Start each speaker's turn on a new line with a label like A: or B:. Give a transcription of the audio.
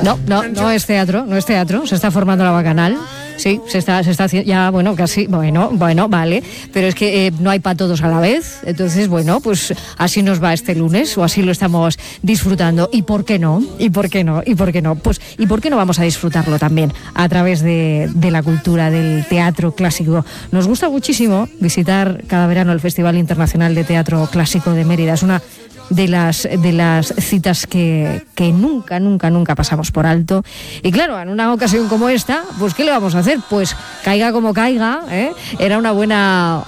A: No es teatro, se está formando la Bacanal. Sí, se está haciendo ya, casi, vale, pero es que no hay para todos a la vez, entonces, pues así nos va este lunes, o así lo estamos disfrutando, ¿y por qué no? Pues, ¿y por qué no vamos a disfrutarlo también a través de la cultura del teatro clásico? Nos gusta muchísimo visitar cada verano el Festival Internacional de Teatro Clásico de Mérida, es una de las citas que nunca pasamos por alto. Y claro, en una ocasión como esta, pues ¿qué le vamos a hacer? Pues caiga como caiga, era una buena